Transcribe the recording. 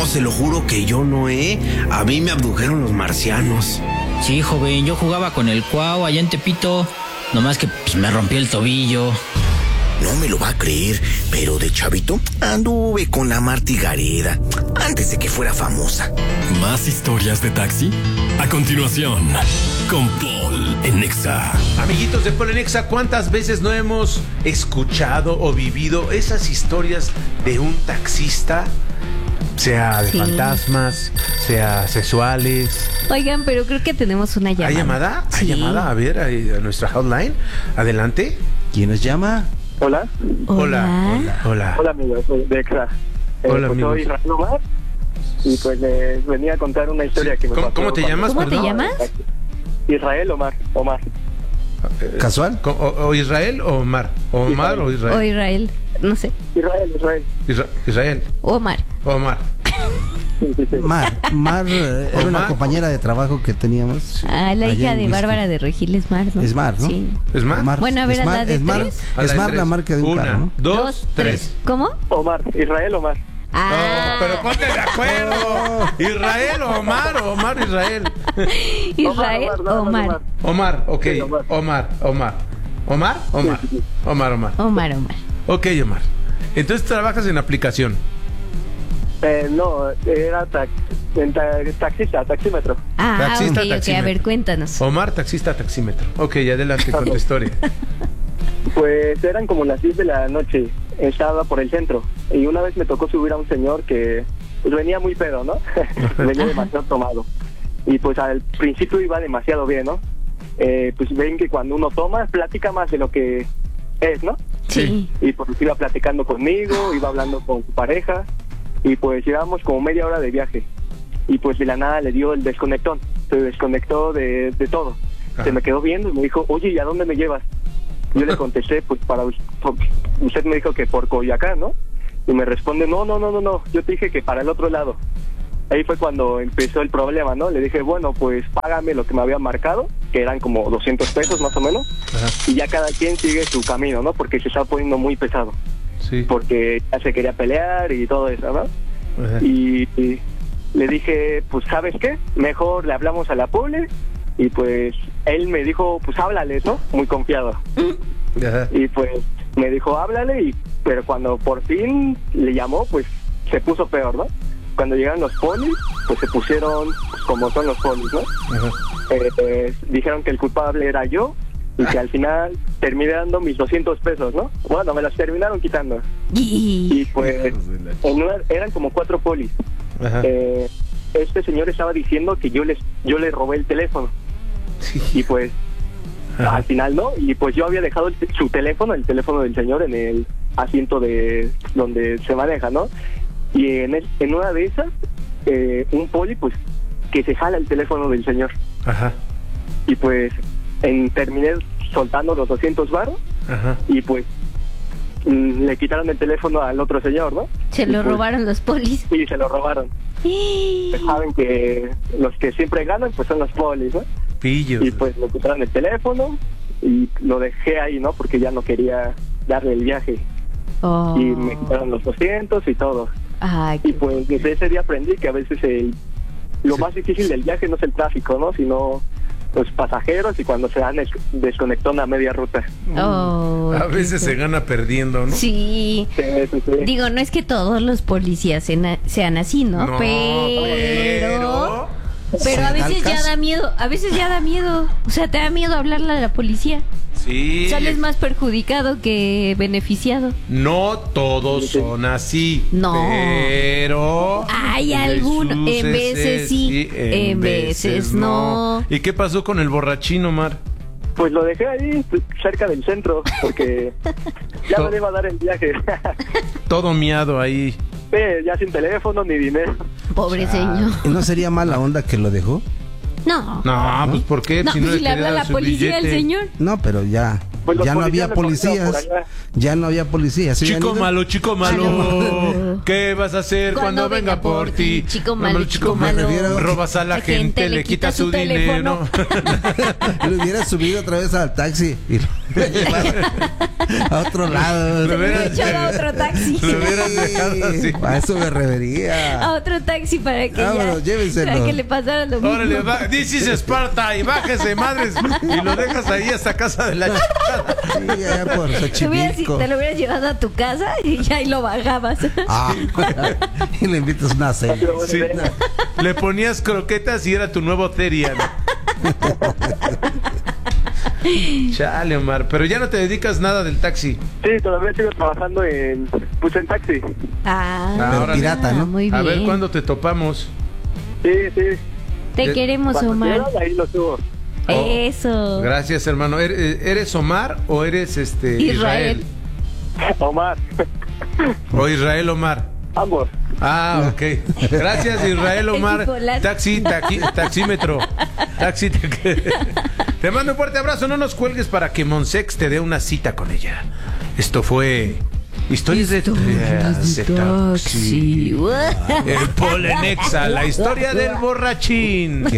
se lo juro que yo no, A mí me abdujeron los marcianos. Sí, joven, yo jugaba con el Cuau allá en Tepito. Nomás que pues, me rompió el tobillo. No me lo va a creer, pero de chavito anduve con la Marty Gareda antes de que fuera famosa. ¿Más historias de taxi? A continuación, con Paul en Exa. Amiguitos de Paul en Exa, ¿cuántas veces no hemos escuchado o vivido esas historias de un taxista? Sea de fantasmas, sea sexuales. Oigan, pero creo que tenemos una llamada. ¿Hay llamada? Sí. ¿Hay llamada? A ver, a nuestra hotline. Adelante. ¿Quién nos llama? Hola. Hola. Hola, amigos, soy de Exa. Hola, pues amigos. soy Israel Omar y pues les venía a contar una historia que me pasó. ¿Cómo te llamas? ¿Cómo te perdón? llamas? Israel Omar. ¿Casual? ¿O Israel o Omar? ¿Omar o Israel? O Israel, no sé. Israel. Omar. Sí. Mar era una Omar. compañera de trabajo que teníamos. La allá hija en de Whisky. Bárbara de Regil es Mar, ¿no? Es Mar, ¿no? Sí. ¿Es más? Bueno, a ver, a la de tres. Es Mar la marca de un carro, ¿no? 2, 3. ¿Cómo? Omar, Israel Omar. Pero ponte de acuerdo. Israel o Omar, Israel. Israel Omar, Omar. Omar, ok. Sí, Omar. Omar. Sí. Omar. Ok, Omar. Entonces trabajas en aplicación. No, era taxímetro. Taxista, ok, a taxímetro. ver, cuéntanos. Omar, taxista, taxímetro. Ok, adelante con tu historia. Pues eran como las 10 de la noche, estaba por el centro y una vez me tocó subir a un señor que pues, venía muy pedo, ¿no? Venía demasiado tomado y pues al principio iba demasiado bien, ¿no? Pues ven que cuando uno toma platica más de lo que es, ¿no? Sí. Y pues iba platicando conmigo, iba hablando con su pareja y pues llevábamos como media hora de viaje y pues de la nada le dio el desconectón, se desconectó de todo. Se me quedó viendo y me dijo, oye, ¿y a dónde me llevas? Yo le contesté, pues usted me dijo que por Coyoacán, ¿no? Y me responde, no, yo te dije que para el otro lado. Ahí fue cuando empezó el problema, ¿no? Le dije, bueno, pues págame lo que me había marcado, que eran como 200 pesos más o menos, y ya cada quien sigue su camino, ¿no? Porque se estaba poniendo muy pesado, Sí. porque ya se quería pelear y todo eso, ¿no? Y le dije, pues, ¿sabes qué? Mejor le hablamos a la poli. Y pues él me dijo, pues háblale, ¿no? Muy confiado. Ajá. Y pues me dijo, háblale, pero cuando por fin le llamó, pues se puso peor, ¿no? Cuando llegaron los polis, pues se pusieron pues, como son los polis, ¿no? Ajá. Dijeron que el culpable era yo y que al final terminé dando mis 200 pesos, ¿no? Bueno, me las terminaron quitando. Y pues eran como 4 polis. Ajá. Este señor estaba diciendo que yo le robé el teléfono. Y pues Ajá. al final no, y pues yo había dejado su teléfono, el teléfono del señor en el asiento de donde se maneja, ¿no? Y en una de esas un poli pues que se jala el teléfono del señor. Ajá. Y pues terminé soltando los 200 varos. Ajá. Y pues le quitaron el teléfono al otro señor, ¿no? Se lo robaron los polis. Y se lo robaron. Pues saben que los que siempre ganan pues son los polis, ¿no? Pillos. Y pues me quitaron el teléfono y lo dejé ahí, ¿no? Porque ya no quería darle el viaje. Oh. Y me quitaron los 200 y todo. Ay, Y pues desde ese día aprendí que a veces lo más difícil del viaje no es el tráfico, ¿no? Sino los pasajeros y cuando se dan desconectón a media ruta. oh, A veces se gana perdiendo, ¿no? Sí. Sí. Digo, no es que todos los policías sean así, ¿no? No, Pero a ¿Se da veces el ya caso? da miedo. A veces ya da miedo. O sea, te da miedo hablarle a la policía. Sí. Sales más perjudicado que beneficiado. No todos son así. No. Pero Hay algunos. En veces sí, en veces no. ¿Y qué pasó con el borrachín, Omar? Pues lo dejé ahí cerca del centro porque ya no le iba a dar el viaje. Todo miado ahí. Sí, ya sin teléfono ni dinero. Pobre señor. ¿Y no sería mala onda que lo dejó? No. No, pues ¿por qué? No, Si pues le si le habla quería a la dar su policía al billete. señor. No, pero ya. Pues los Ya no policías había me pasaron por policías. allá. Ya no había policías. ¿Sí Chico han ido? malo, chico malo. ¿Qué vas a hacer cuando venga por ti? Chico malo, chico malo. Robas a la gente, le quitas su dinero. Le hubiera subido otra vez al taxi y A otro lado. Se me hubiera echado a otro taxi. Lo hubieran dejado así. A eso me refería. A otro taxi para que Vámonos, llévenselo. para que le pasara lo mismo. Órale, this is Esparta y bájese, madres. Y lo dejas ahí hasta casa de la chica. Sí, allá por Xochimilco. Te lo hubieras llevado a tu casa y ya ahí lo bajabas. Y le invitas una cena. Sí. Le ponías croquetas y era tu nuevo Terian. Chale, Omar, pero ya no te dedicas nada del taxi. Sí, todavía sigo trabajando en taxi. Pero pirata, ¿no? Muy bien. A ver cuándo te topamos. Sí. Te queremos, Cuando Omar. quieras, ahí lo subo. Eso. Gracias, hermano. ¿Eres Omar o eres Israel? Omar. O Israel Omar. Ambos. Ah, ok. Gracias, Israel Omar. Es bipolar. Taxímetro. Te mando un fuerte abrazo. No nos cuelgues para que Monsex te dé una cita con ella. Esto fue Historias de Taxi. Taxi. El Polenexa, la historia del borrachín.